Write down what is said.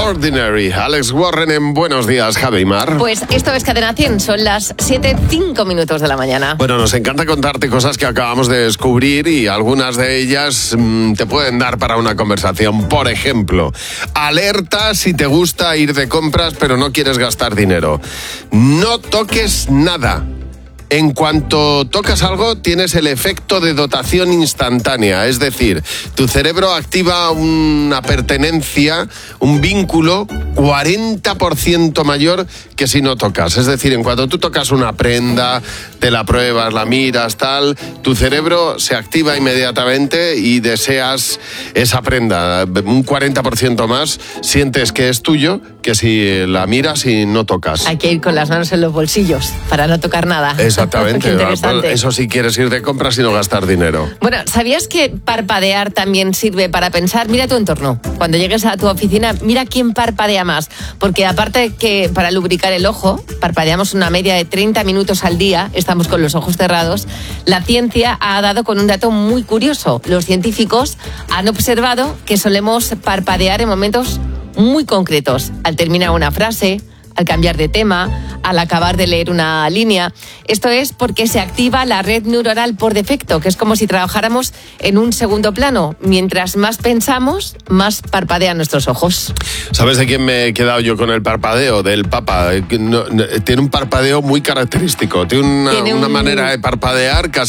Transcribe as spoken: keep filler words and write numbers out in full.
Ordinary. Alex Warren en Buenos Días, Javi Mar. Pues esto es Cadena cien, son las siete, cinco minutos de la mañana. Bueno, nos encanta contarte cosas que acabamos de descubrir y algunas de ellas mmm, te pueden dar para una conversación. Por ejemplo, alerta si te gusta ir de compras pero no quieres gastar dinero. No toques nada. En cuanto tocas algo, tienes el efecto de dotación instantánea. Es decir, tu cerebro activa una pertenencia, un vínculo cuarenta por ciento mayor que si no tocas. Es decir, en cuanto tú tocas una prenda, te la pruebas, la miras, tal, tu cerebro se activa inmediatamente y deseas esa prenda. Un cuarenta por ciento más sientes que es tuyo que si la miras y no tocas. Hay que ir con las manos en los bolsillos para no tocar nada. Exactamente. Eso sí, quieres ir de compras y no gastar dinero. Bueno, ¿sabías que parpadear también sirve para pensar? Mira tu entorno. Cuando llegues a tu oficina, mira quién parpadea más. Porque aparte de que para lubricar el ojo, parpadeamos una media de treinta minutos al día, estamos con los ojos cerrados, la ciencia ha dado con un dato muy curioso. Los científicos han observado que solemos parpadear en momentos muy concretos. Al terminar una frase, al cambiar de tema, al acabar de leer una línea. Esto es porque se activa la red neuronal por defecto, que es como si trabajáramos en un segundo plano. Mientras más pensamos, más parpadean nuestros ojos. ¿Sabes de quién me he quedado yo con el parpadeo? Del Papa. No, no, tiene un parpadeo muy característico. Tiene una, ¿Tiene un... una manera de parpadear casi